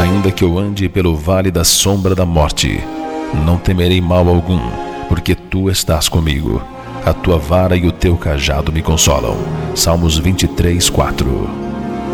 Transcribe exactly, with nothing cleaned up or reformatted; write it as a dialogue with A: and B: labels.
A: Ainda que eu ande pelo vale da sombra da morte, não temerei mal algum, porque tu estás comigo. A tua vara e o teu cajado me consolam. Salmos vinte e três, quatro.